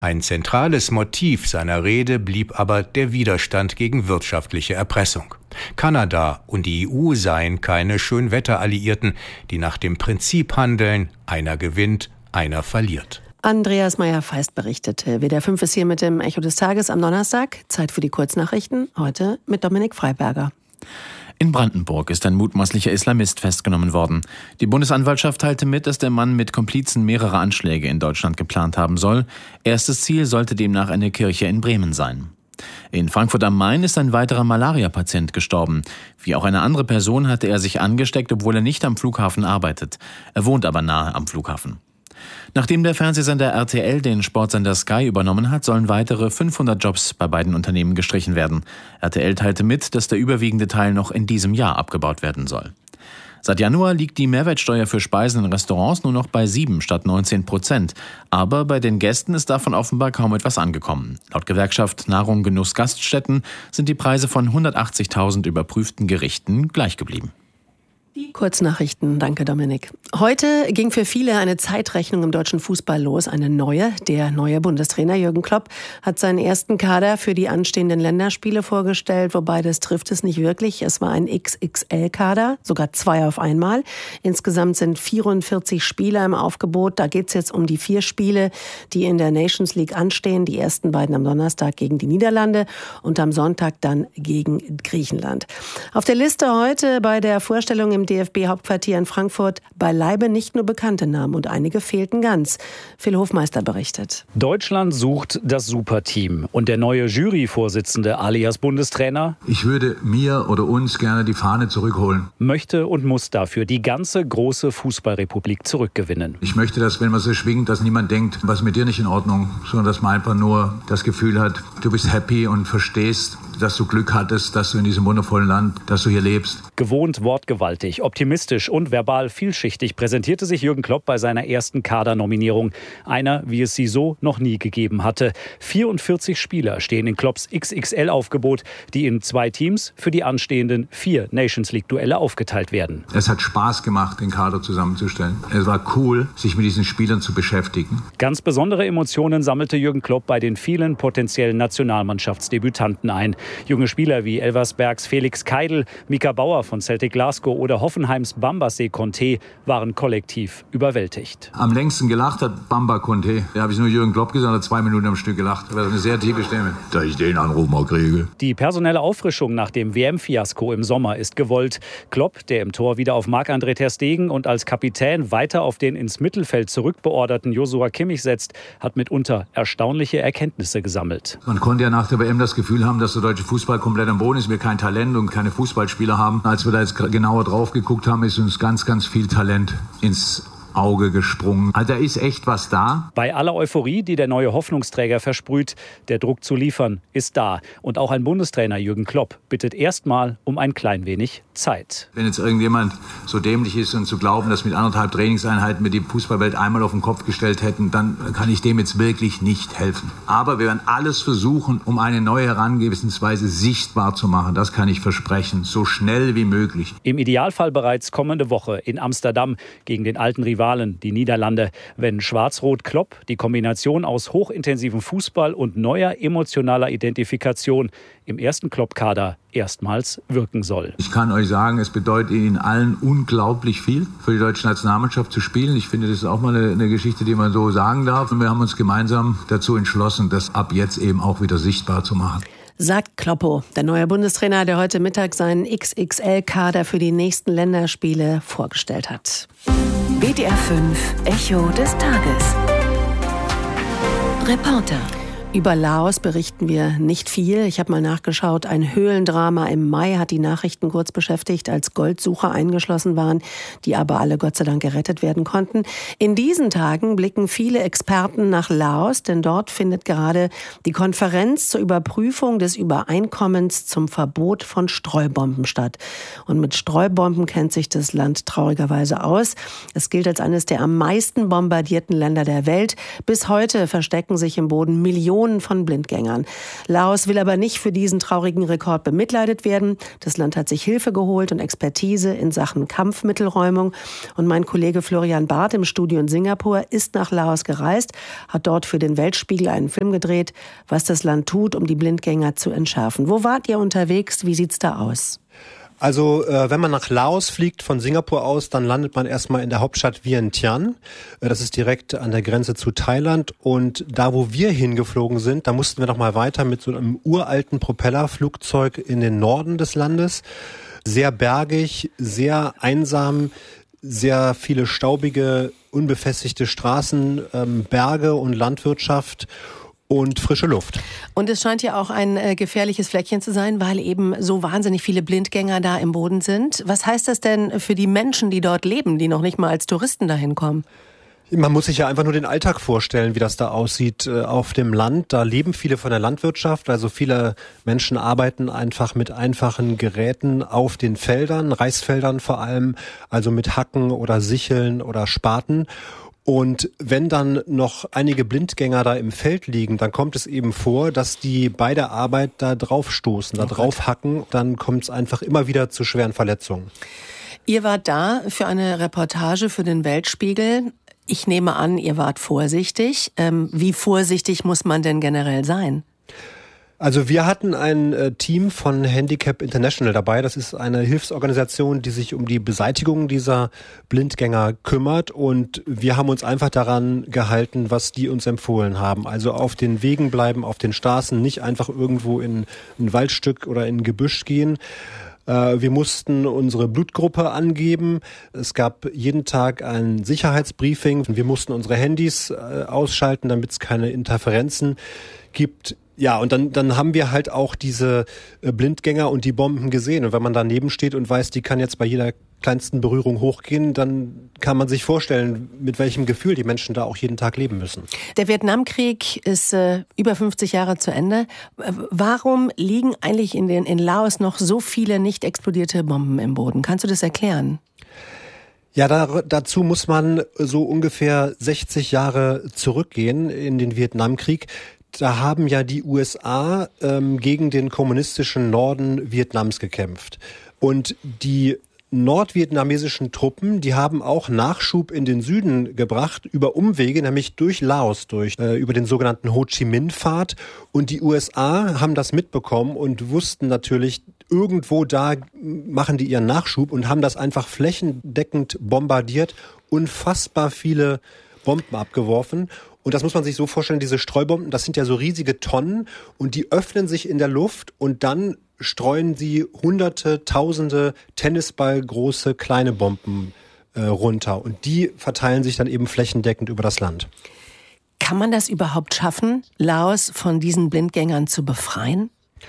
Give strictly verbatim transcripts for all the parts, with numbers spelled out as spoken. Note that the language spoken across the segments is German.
Ein zentrales Motiv seiner Rede blieb aber der Widerstand gegen wirtschaftliche Erpressung. Kanada und die E U seien keine Schönwetteralliierten, die nach dem Prinzip handeln, einer gewinnt, einer verliert. Andreas Meyer-Feist berichtete. W D R fünf ist hier mit dem Echo des Tages am Donnerstag. Zeit für die Kurznachrichten, heute mit Dominik Freiberger. In Brandenburg ist ein mutmaßlicher Islamist festgenommen worden. Die Bundesanwaltschaft teilte mit, dass der Mann mit Komplizen mehrere Anschläge in Deutschland geplant haben soll. Erstes Ziel sollte demnach eine Kirche in Bremen sein. In Frankfurt am Main ist ein weiterer Malaria-Patient gestorben. Wie auch eine andere Person hatte er sich angesteckt, obwohl er nicht am Flughafen arbeitet. Er wohnt aber nahe am Flughafen. Nachdem der Fernsehsender R T L den Sportsender Sky übernommen hat, sollen weitere fünfhundert Jobs bei beiden Unternehmen gestrichen werden. R T L teilte mit, dass der überwiegende Teil noch in diesem Jahr abgebaut werden soll. Seit Januar liegt die Mehrwertsteuer für Speisen in Restaurants nur noch bei sieben statt neunzehn Prozent. Aber bei den Gästen ist davon offenbar kaum etwas angekommen. Laut Gewerkschaft Nahrung Genuss Gaststätten sind die Preise von hundertachtzigtausend überprüften Gerichten gleich geblieben. Die Kurznachrichten, danke Dominik. Heute ging für viele eine Zeitrechnung im deutschen Fußball los, eine neue. Der neue Bundestrainer Jürgen Klopp hat seinen ersten Kader für die anstehenden Länderspiele vorgestellt, wobei das trifft es nicht wirklich. Es war ein X X L-Kader, sogar zwei auf einmal. Insgesamt sind vierundvierzig Spieler im Aufgebot. Da geht es jetzt um die vier Spiele, die in der Nations League anstehen. Die ersten beiden am Donnerstag gegen die Niederlande und am Sonntag dann gegen Griechenland. Auf der Liste heute bei der Vorstellung im D F B-Hauptquartier in Frankfurt beileibe nicht nur bekannte Namen und einige fehlten ganz. Phil Hofmeister berichtet. Deutschland sucht das Superteam und der neue Juryvorsitzende alias Bundestrainer Ich würde mir oder uns gerne die Fahne zurückholen. Möchte und muss dafür die ganze große Fußballrepublik zurückgewinnen. Ich möchte, dass, wenn man so schwingt, dass niemand denkt, was ist mit dir nicht in Ordnung, sondern dass man einfach nur das Gefühl hat, du bist happy und verstehst, dass du Glück hattest, dass du in diesem wundervollen Land, dass du hier lebst. Gewohnt wortgewaltig, optimistisch und verbal vielschichtig präsentierte sich Jürgen Klopp bei seiner ersten Kadernominierung. Einer, wie es sie so noch nie gegeben hatte. vierundvierzig Spieler stehen in Klopps X X L-Aufgebot, die in zwei Teams für die anstehenden vier Nations League-Duelle aufgeteilt werden. Es hat Spaß gemacht, den Kader zusammenzustellen. Es war cool, sich mit diesen Spielern zu beschäftigen. Ganz besondere Emotionen sammelte Jürgen Klopp bei den vielen potenziellen Nationalmannschaftsdebütanten ein. Junge Spieler wie Elversbergs Felix Keidl, Mika Bauer von Celtic Glasgow oder Hoffenheims Bambassé Conté waren kollektiv überwältigt. Am längsten gelacht hat Bamba Conté. Da habe ich nur Jürgen Klopp gesagt, hat zwei Minuten am Stück gelacht. Das war eine sehr tiefe Stimme. Da ich den Anruf mal kriege. Die personelle Auffrischung nach dem W M-Fiasko im Sommer ist gewollt. Klopp, der im Tor wieder auf Marc-André ter Stegen und als Kapitän weiter auf den ins Mittelfeld zurückbeorderten Joshua Kimmich setzt, hat mitunter erstaunliche Erkenntnisse gesammelt. Man konnte ja nach der W M das Gefühl haben, dass der deutsche Fußball komplett am Boden ist, wir kein Talent und keine Fußballspieler haben. Als wir da jetzt genauer drauf geguckt haben, ist uns ganz, ganz viel Talent ins Auge gesprungen. Also da ist echt was da. Bei aller Euphorie, die der neue Hoffnungsträger versprüht, der Druck zu liefern ist da. Und auch ein Bundestrainer Jürgen Klopp bittet erstmal um ein klein wenig Zeit. Wenn jetzt irgendjemand so dämlich ist und zu glauben, dass mit anderthalb Trainingseinheiten wir die Fußballwelt einmal auf den Kopf gestellt hätten, dann kann ich dem jetzt wirklich nicht helfen. Aber wir werden alles versuchen, um eine neue Herangehensweise sichtbar zu machen. Das kann ich versprechen, so schnell wie möglich. Im Idealfall bereits kommende Woche in Amsterdam gegen den alten Rivalen, die Niederlande, wenn Schwarz-Rot-Klopp die Kombination aus hochintensivem Fußball und neuer emotionaler Identifikation im ersten Klopp-Kader erstmals wirken soll. Ich kann euch sagen, es bedeutet Ihnen allen unglaublich viel, für die deutsche Nationalmannschaft zu spielen. Ich finde, das ist auch mal eine, eine Geschichte, die man so sagen darf. Und wir haben uns gemeinsam dazu entschlossen, das ab jetzt eben auch wieder sichtbar zu machen. Sagt Kloppo, der neue Bundestrainer, der heute Mittag seinen X X L-Kader für die nächsten Länderspiele vorgestellt hat. W D R fünf Echo des Tages. Reporter. Über Laos berichten wir nicht viel. Ich habe mal nachgeschaut, ein Höhlendrama im Mai hat die Nachrichten kurz beschäftigt, als Goldsucher eingeschlossen waren, die aber alle Gott sei Dank gerettet werden konnten. In diesen Tagen blicken viele Experten nach Laos, denn dort findet gerade die Konferenz zur Überprüfung des Übereinkommens zum Verbot von Streubomben statt. Und mit Streubomben kennt sich das Land traurigerweise aus. Es gilt als eines der am meisten bombardierten Länder der Welt. Bis heute verstecken sich im Boden Millionen Millionen von Blindgängern. Laos will aber nicht für diesen traurigen Rekord bemitleidet werden. Das Land hat sich Hilfe geholt und Expertise in Sachen Kampfmittelräumung. Und mein Kollege Florian Barth im Studio in Singapur ist nach Laos gereist, hat dort für den Weltspiegel einen Film gedreht, was das Land tut, um die Blindgänger zu entschärfen. Wo wart ihr unterwegs? Wie sieht's da aus? Also äh, wenn man nach Laos fliegt von Singapur aus, dann landet man erstmal in der Hauptstadt Vientiane. Äh, das ist direkt an der Grenze zu Thailand. Und da, wo wir hingeflogen sind, da mussten wir noch mal weiter mit so einem uralten Propellerflugzeug in den Norden des Landes. Sehr bergig, sehr einsam, sehr viele staubige, unbefestigte Straßen, ähm, Berge und Landwirtschaft und frische Luft. Und es scheint ja auch ein äh, gefährliches Fleckchen zu sein, weil eben so wahnsinnig viele Blindgänger da im Boden sind. Was heißt das denn für die Menschen, die dort leben, die noch nicht mal als Touristen dahin kommen? Man muss sich ja einfach nur den Alltag vorstellen, wie das da aussieht äh, auf dem Land. Da leben viele von der Landwirtschaft, also viele Menschen arbeiten einfach mit einfachen Geräten auf den Feldern, Reisfeldern vor allem, also mit Hacken oder Sicheln oder Spaten. Und wenn dann noch einige Blindgänger da im Feld liegen, dann kommt es eben vor, dass die bei der Arbeit da drauf stoßen, da drauf hacken. Dann kommt es einfach immer wieder zu schweren Verletzungen. Ihr wart da für eine Reportage für den Weltspiegel. Ich nehme an, ihr wart vorsichtig. Ähm, wie vorsichtig muss man denn generell sein? Also wir hatten ein äh, Team von Handicap International dabei. Das ist eine Hilfsorganisation, die sich um die Beseitigung dieser Blindgänger kümmert. Und wir haben uns einfach daran gehalten, was die uns empfohlen haben. Also auf den Wegen bleiben, auf den Straßen, nicht einfach irgendwo in ein Waldstück oder in ein Gebüsch gehen. Wir mussten unsere Blutgruppe angeben. Es gab jeden Tag ein Sicherheitsbriefing. Wir mussten unsere Handys ausschalten, damit es keine Interferenzen gibt. Ja, und dann, dann haben wir halt auch diese Blindgänger und die Bomben gesehen. Und wenn man daneben steht und weiß, die kann jetzt bei jeder kleinsten Berührung hochgehen, dann kann man sich vorstellen, mit welchem Gefühl die Menschen da auch jeden Tag leben müssen. Der Vietnamkrieg ist äh, über fünfzig Jahre zu Ende. Warum liegen eigentlich in, den, in Laos noch so viele nicht explodierte Bomben im Boden? Kannst du das erklären? Ja, da, dazu muss man so ungefähr sechzig Jahre zurückgehen in den Vietnamkrieg. Da haben ja die U S A ähm, gegen den kommunistischen Norden Vietnams gekämpft. Und die nordvietnamesischen Truppen, die haben auch Nachschub in den Süden gebracht, über Umwege, nämlich durch Laos, durch äh, über den sogenannten Ho Chi Minh-Pfad. Und die U S A haben das mitbekommen und wussten natürlich, irgendwo da machen die ihren Nachschub und haben das einfach flächendeckend bombardiert, unfassbar viele Bomben abgeworfen. Und das muss man sich so vorstellen, diese Streubomben, das sind ja so riesige Tonnen und die öffnen sich in der Luft und dann streuen sie hunderte, tausende Tennisballgroße kleine Bomben äh, runter. Und die verteilen sich dann eben flächendeckend über das Land. Kann man das überhaupt schaffen, Laos von diesen Blindgängern zu befreien?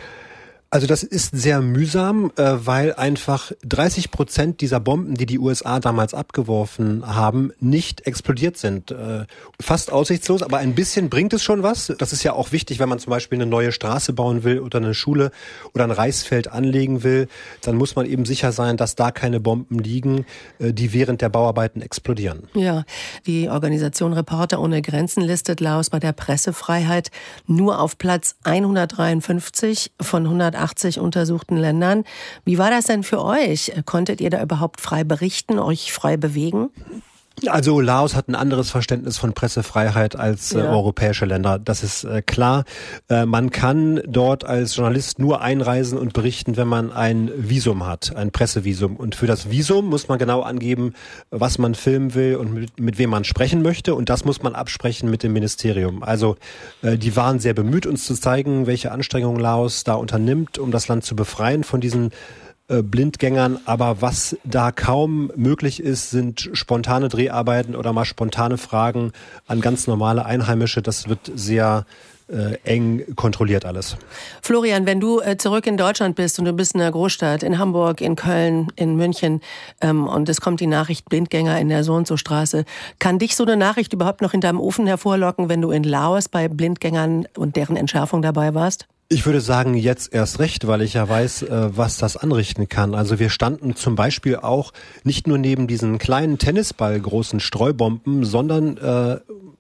Also das ist sehr mühsam, äh, weil einfach dreißig Prozent dieser Bomben, die die U S A damals abgeworfen haben, nicht explodiert sind. Äh, fast aussichtslos, aber ein bisschen bringt es schon was. Das ist ja auch wichtig, wenn man zum Beispiel eine neue Straße bauen will oder eine Schule oder ein Reisfeld anlegen will. Dann muss man eben sicher sein, dass da keine Bomben liegen, äh, die während der Bauarbeiten explodieren. Ja, die Organisation Reporter ohne Grenzen listet Laos bei der Pressefreiheit nur auf Platz hundertdreiundfünfzig von hundertachtzig untersuchten Ländern. Wie war das denn für euch? Konntet ihr da überhaupt frei berichten, euch frei bewegen? Also Laos hat ein anderes Verständnis von Pressefreiheit als ja. äh, europäische Länder. Das ist äh, klar. Äh, man kann dort als Journalist nur einreisen und berichten, wenn man ein Visum hat, ein Pressevisum. Und für das Visum muss man genau angeben, was man filmen will und mit, mit wem man sprechen möchte. Und das muss man absprechen mit dem Ministerium. Also äh, die waren sehr bemüht, uns zu zeigen, welche Anstrengungen Laos da unternimmt, um das Land zu befreien von diesen Blindgängern, aber was da kaum möglich ist, sind spontane Dreharbeiten oder mal spontane Fragen an ganz normale Einheimische. Das wird sehr äh, eng kontrolliert alles. Florian, wenn du äh, zurück in Deutschland bist und du bist in einer Großstadt, in Hamburg, in Köln, in München ähm, und es kommt die Nachricht Blindgänger in der So-und-so-Straße, kann dich so eine Nachricht überhaupt noch in deinem Ofen hervorlocken, wenn du in Laos bei Blindgängern und deren Entschärfung dabei warst? Ich würde sagen, jetzt erst recht, weil ich ja weiß, was das anrichten kann. Also wir standen zum Beispiel auch nicht nur neben diesen kleinen Tennisball großen Streubomben, sondern äh,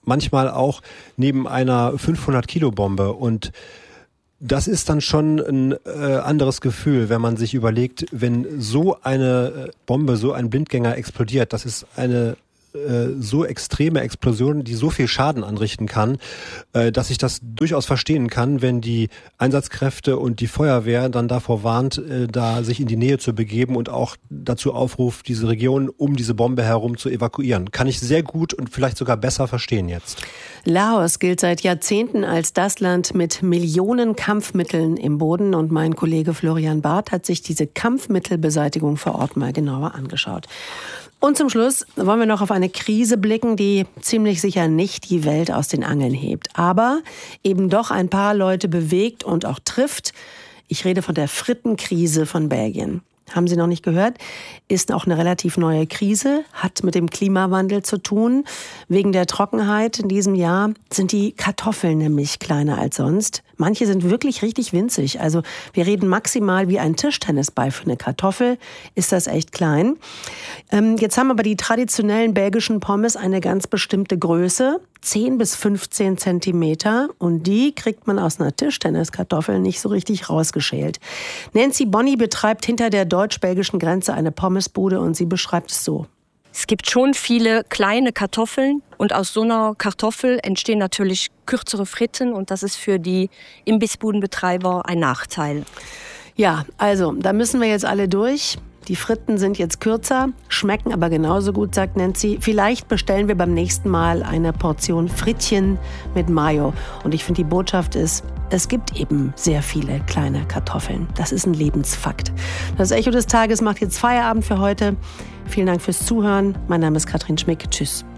manchmal auch neben einer fünfhundert Kilo Bombe. Und das ist dann schon ein äh, anderes Gefühl, wenn man sich überlegt, wenn so eine Bombe, so ein Blindgänger explodiert, das ist eine so extreme Explosion, die so viel Schaden anrichten kann, dass ich das durchaus verstehen kann, wenn die Einsatzkräfte und die Feuerwehr dann davor warnt, da sich in die Nähe zu begeben und auch dazu aufruft, diese Region um diese Bombe herum zu evakuieren. Kann ich sehr gut und vielleicht sogar besser verstehen jetzt. Laos gilt seit Jahrzehnten als das Land mit Millionen Kampfmitteln im Boden und mein Kollege Florian Barth hat sich diese Kampfmittelbeseitigung vor Ort mal genauer angeschaut. Und zum Schluss wollen wir noch auf eine Krise blicken, die ziemlich sicher nicht die Welt aus den Angeln hebt, aber eben doch ein paar Leute bewegt und auch trifft. Ich rede von der Frittenkrise von Belgien. Haben Sie noch nicht gehört? Ist auch eine relativ neue Krise, hat mit dem Klimawandel zu tun. Wegen der Trockenheit in diesem Jahr sind die Kartoffeln nämlich kleiner als sonst. Manche sind wirklich richtig winzig. Also wir reden maximal wie ein Tischtennisball für eine Kartoffel. Ist das echt klein. Ähm, jetzt haben aber die traditionellen belgischen Pommes eine ganz bestimmte Größe. zehn bis fünfzehn Zentimeter. Und die kriegt man aus einer Tischtenniskartoffel nicht so richtig rausgeschält. Nancy Bonny betreibt hinter der deutsch-belgischen Grenze eine Pommesbude und sie beschreibt es so. Es gibt schon viele kleine Kartoffeln und aus so einer Kartoffel entstehen natürlich kürzere Fritten und das ist für die Imbissbudenbetreiber ein Nachteil. Ja, also da müssen wir jetzt alle durch. Die Fritten sind jetzt kürzer, schmecken aber genauso gut, sagt Nancy. Vielleicht bestellen wir beim nächsten Mal eine Portion Frittchen mit Mayo. Und ich finde, die Botschaft ist, es gibt eben sehr viele kleine Kartoffeln. Das ist ein Lebensfakt. Das Echo des Tages macht jetzt Feierabend für heute. Vielen Dank fürs Zuhören. Mein Name ist Katrin Schmick. Tschüss.